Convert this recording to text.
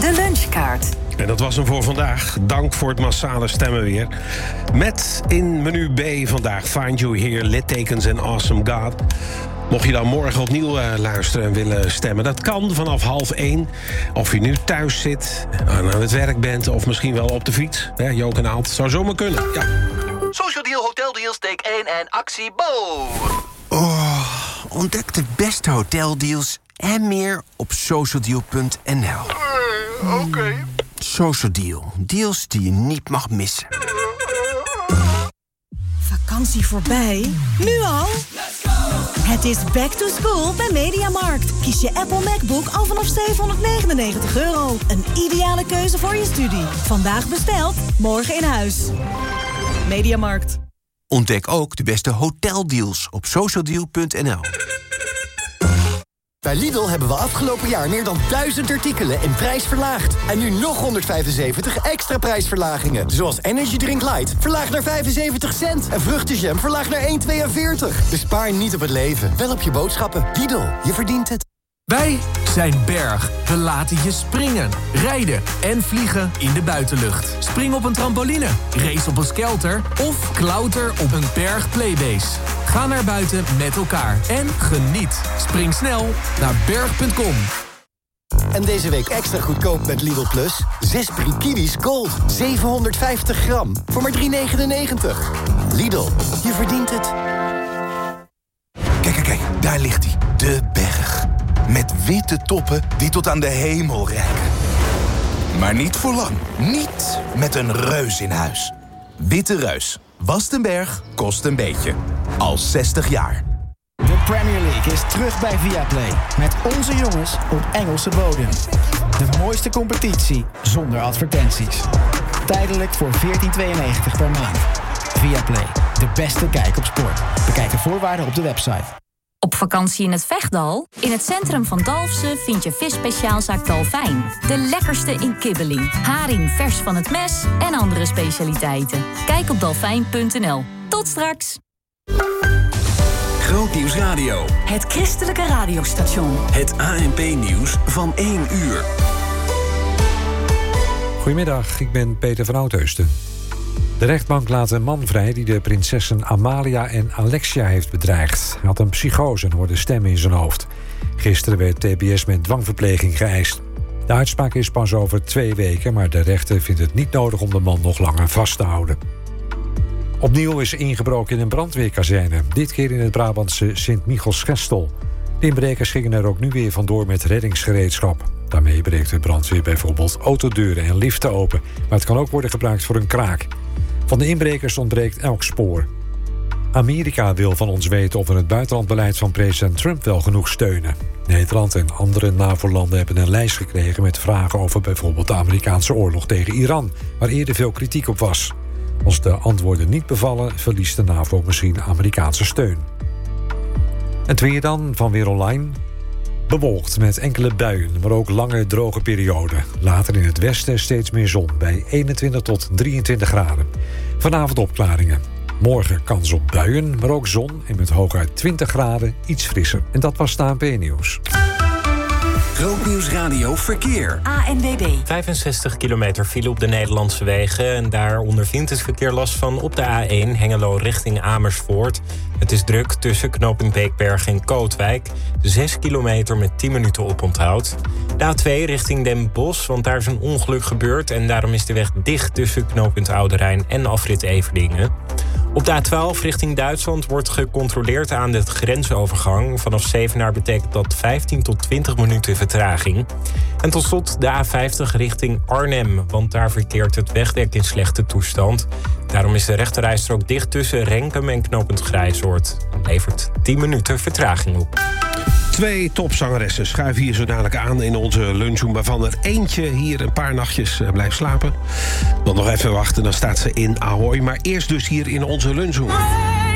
De lunchkaart. En dat was hem voor vandaag. Dank voor het massale stemmen weer. Met in menu B vandaag Find You Here, littekens en Awesome God. Mocht je dan morgen opnieuw luisteren en willen stemmen, dat kan vanaf 12:30. Of je nu thuis zit, aan het werk bent of misschien wel op de fiets. Jook en Aalt, zou zomaar kunnen. Ja. Social Deal, Hotel Deals, take 1 en actie Bo. Ontdek de beste hoteldeals en meer op socialdeal.nl. Oké. Social Deal. Deals die je niet mag missen. Vakantie voorbij? Nu al? Het is back to school bij Mediamarkt. Kies je Apple MacBook al vanaf €799. Een ideale keuze voor je studie. Vandaag besteld, morgen in huis. Mediamarkt. Ontdek ook de beste hoteldeals op socialdeal.nl. Bij Lidl hebben we afgelopen jaar meer dan 1000 artikelen in prijs verlaagd. En nu nog 175 extra prijsverlagingen. Zoals Energy Drink Light, verlaagd naar 75 cent. En vruchtenjam, verlaagd naar 1,42. Dus spaar niet op het leven, wel op je boodschappen. Lidl, je verdient het. Wij zijn Berg. We laten je springen, rijden en vliegen in de buitenlucht. Spring op een trampoline, race op een skelter of klauter op een Berg Playbase. Ga naar buiten met elkaar en geniet. Spring snel naar berg.com. En deze week extra goedkoop met Lidl Plus. 6 Kiwis Gold, 750 gram, voor maar €3,99. Lidl, je verdient het. Kijk, daar ligt hij, de berg. Met witte toppen die tot aan de hemel reiken. Maar niet voor lang. Niet met een reus in huis. Witte Reus. Wast een berg, kost een beetje. Al 60 jaar. De Premier League is terug bij Viaplay. Met onze jongens op Engelse bodem. De mooiste competitie zonder advertenties. Tijdelijk voor €14,92 per maand. Viaplay. De beste kijk op sport. Bekijk de voorwaarden op de website. Op vakantie in het Vechtdal? In het centrum van Dalfsen vind je visspeciaalzaak Dalfijn. De lekkerste in kibbeling, haring vers van het mes en andere specialiteiten. Kijk op dalfijn.nl. Tot straks! Grootnieuws Radio. Het christelijke radiostation. Het ANP-nieuws van 1 uur. Goedemiddag, ik ben Peter van Oudheusden. De rechtbank laat een man vrij die de prinsessen Amalia en Alexia heeft bedreigd. Hij had een psychose en hoorde stemmen in zijn hoofd. Gisteren werd TBS met dwangverpleging geëist. De uitspraak is pas over 2 weken, maar de rechter vindt het niet nodig om de man nog langer vast te houden. Opnieuw is ingebroken in een brandweerkazerne. Dit keer in het Brabantse Sint-Michels-Gestel. De inbrekers gingen er ook nu weer vandoor met reddingsgereedschap. Daarmee breekt de brandweer bijvoorbeeld autodeuren en liften open. Maar het kan ook worden gebruikt voor een kraak. Van de inbrekers ontbreekt elk spoor. Amerika wil van ons weten of we het buitenlandbeleid van president Trump wel genoeg steunen. Nederland en andere NAVO-landen hebben een lijst gekregen met vragen over bijvoorbeeld de Amerikaanse oorlog tegen Iran, waar eerder veel kritiek op was. Als de antwoorden niet bevallen, verliest de NAVO misschien Amerikaanse steun. En het weer dan, van Weer Online. Bewolkt met enkele buien, maar ook lange droge perioden. Later in het westen steeds meer zon, bij 21 tot 23 graden. Vanavond opklaringen. Morgen kans op buien, maar ook zon en met hooguit 20 graden iets frisser. En dat was het ANP-nieuws. Grootnieuws Radio Verkeer. ANWB. 65 kilometer file op de Nederlandse wegen. En daar ondervindt het verkeer last van op de A1 Hengelo richting Amersfoort. Het is druk tussen knooppunt Beekberg en Kootwijk. 6 kilometer met 10 minuten oponthoud. De A2 richting Den Bosch, want daar is een ongeluk gebeurd. En daarom is de weg dicht tussen knooppunt Oude Rijn en afrit Everdingen. Op de A12 richting Duitsland wordt gecontroleerd aan de grensovergang. Vanaf Zevenaar betekent dat 15 tot 20 minuten vertraging. En tot slot de A50 richting Arnhem, want daar verkeert het wegdek in slechte toestand. Daarom is de rechterrijstrook dicht tussen Renkum en knooppunt Grijzoord. Dat levert 10 minuten vertraging op. 2 topzangeressen schuiven hier zo dadelijk aan in onze lunchroom, waarvan er eentje hier een paar nachtjes blijft slapen. Dan nog even wachten, dan staat ze in Ahoy. Maar eerst dus hier in onze lunchroom.